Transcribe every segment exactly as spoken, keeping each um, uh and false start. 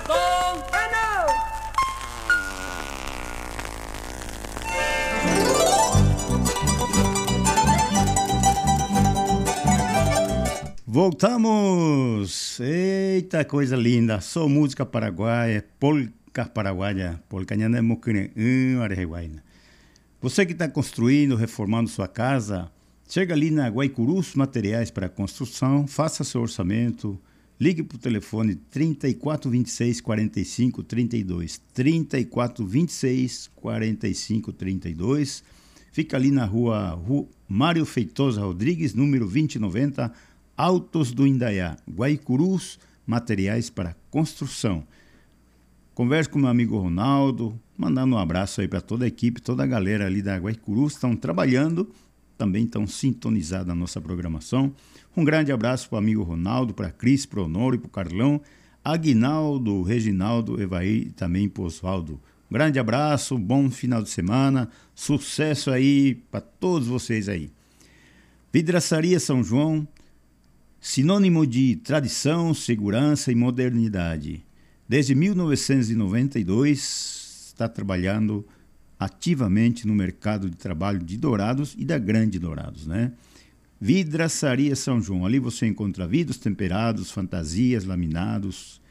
Tom. Ano! Voltamos! Eita, coisa linda! Só música paraguaia, polca paraguaia, polca areguaina. Você que está construindo, reformando sua casa, chega ali na Guaicurus Materiais para Construção, faça seu orçamento, ligue para o telefone trinta e quatro, vinte e seis, quarenta e cinco, trinta e dois, trinta e quatro, vinte e seis, quarenta e cinco, trinta e dois. Fica ali na rua, rua Mário Feitosa Rodrigues, número vinte e noventa, Altos do Indaiá, Guaicurus Materiais para Construção. Converse com meu amigo Ronaldo, mandando um abraço aí para toda a equipe, toda a galera ali da Guaicurus, estão trabalhando, também estão sintonizados na nossa programação. Um grande abraço para o amigo Ronaldo, para a Cris, para o Honório, para o Carlão, Aguinaldo, Reginaldo, Evaí e também para o Osvaldo. Um grande abraço, bom final de semana, sucesso aí para todos vocês aí. Vidraçaria São João, sinônimo de tradição, segurança e modernidade. Desde mil novecentos e noventa e dois, está trabalhando ativamente no mercado de trabalho de Dourados e da Grande Dourados, né? Vidraçaria São João. Ali você encontra vidros temperados, fantasias, laminados,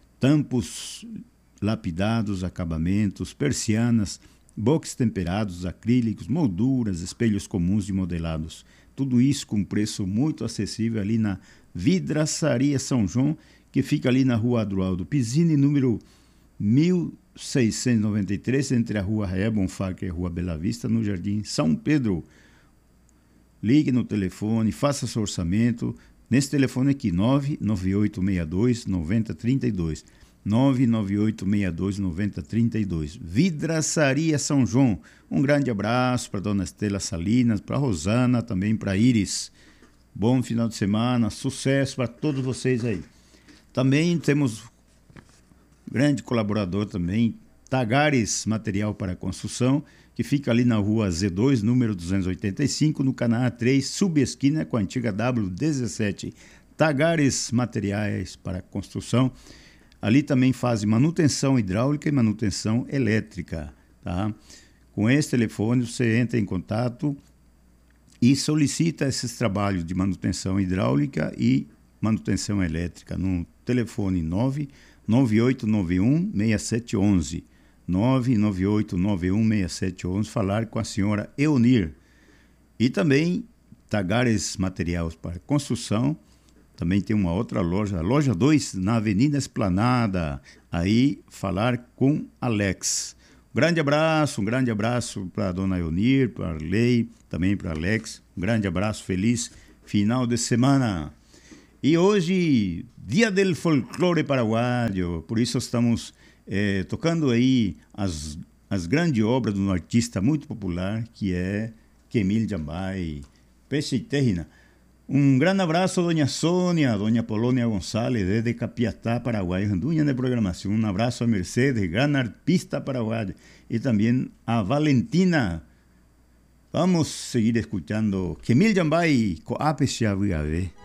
tampos lapidados, acabamentos, persianas, box temperados, acrílicos, molduras, espelhos comuns de modelados. Tudo isso com preço muito acessível ali na Vidraçaria São João, que fica ali na rua Adroaldo Pizzini, número mil seiscentos e noventa e três, entre a rua Raé Bonfá e a rua Bela Vista, no Jardim São Pedro. Ligue no telefone, faça seu orçamento, nesse telefone aqui, nove nove oito seis dois, nove zero três dois, nove nove oito seis dois, nove zero três dois. Vidraçaria São João. Um grande abraço para Dona Estela Salinas, para Rosana, também para Iris. Bom final de semana, sucesso para todos vocês aí. Também temos grande colaborador também, Tagares Material para Construção, que fica ali na rua Z dois, número duzentos e oitenta e cinco, no Canaã três, subesquina com a antiga W dezessete. Tagares Materiais para Construção. Ali também faz manutenção hidráulica e manutenção elétrica, tá? Com esse telefone você entra em contato e solicita esses trabalhos de manutenção hidráulica e manutenção elétrica no telefone nove nove oito nove um seis sete um um, nove nove oito nove um seis sete um um, falar com a senhora Eunir. E também Tagares Materiais para Construção. Também tem uma outra loja, a loja dois, na Avenida Esplanada. Aí, falar com Alex. Um grande abraço, um grande abraço para a dona Eunir, para a Arley, também para Alex. Um grande abraço, feliz final de semana. E hoje, Dia del Folclore Paraguaio, por isso estamos eh, tocando aí as, as grandes obras de um artista muito popular, que é Quemil Jambay, Peixe e Terrina. Um grande abraço a Doña Sônia, a Doña Polônia Gonçalves, desde Capiatá, Paraguai, Randuña de Programação. Um abraço a Mercedes, grande artista paraguaia. E também a Valentina. Vamos seguir escutando Quemil Jambay, Coape Xavier.